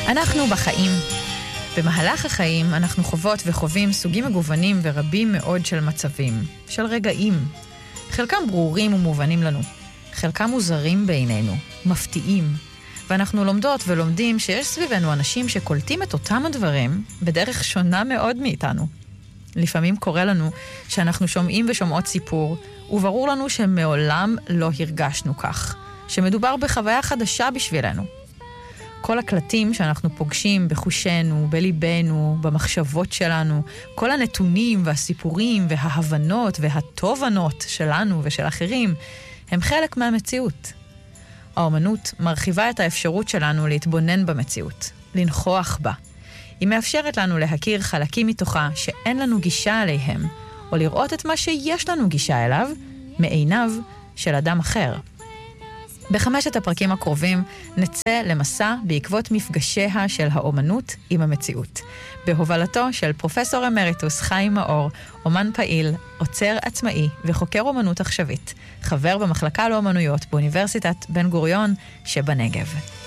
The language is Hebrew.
אנחנו בחיים. במהלך החיים אנחנו חוות וחווים סוגים מגוונים ורבים מאוד של מצבים, של רגעים. חלקם ברורים ומובנים לנו, חלקם מוזרים בעינינו, מפתיעים. ואנחנו לומדות ולומדים שיש סביבנו אנשים שקולטים את אותם הדברים בדרך שונה מאוד מאיתנו. לפעמים קורה לנו שאנחנו שומעים ושומעות סיפור, וברור לנו שמעולם לא הרגשנו כך, שמדובר בחוויה חדשה בשבילנו. כל הקלטים שאנחנו פוגשים בחושנו, בליבנו, במחשבות שלנו, כל הנתונים והסיפורים וההבנות והתובנות שלנו ושל אחרים, הם חלק מהמציאות. האומנות מרחיבה את האפשרות שלנו להתבונן במציאות, לנחוח בה. היא מאפשרת לנו להכיר חלקים מתוכה שאין לנו גישה עליהם, או לראות את מה שיש לנו גישה אליו מעיניו של אדם אחר. בחמשת הפרקים הקרובים נצא למסע בעקבות מפגשיה של האומנות עם המציאות. בהובלתו של פרופסור אמריטוס חיים מאור, אומן פעיל, עוצר עצמאי וחוקר אומנות עכשווית, חבר במחלקה לאומנויות באוניברסיטת בן גוריון שבנגב.